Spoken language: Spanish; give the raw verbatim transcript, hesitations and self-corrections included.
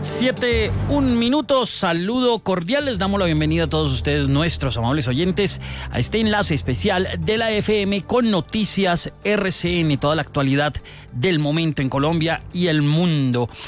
Siete, un minuto, saludo cordial, les damos la bienvenida a todos ustedes, nuestros amables oyentes, a este enlace especial de la F M con Noticias R C N, toda la actualidad del momento en Colombia y el mundo.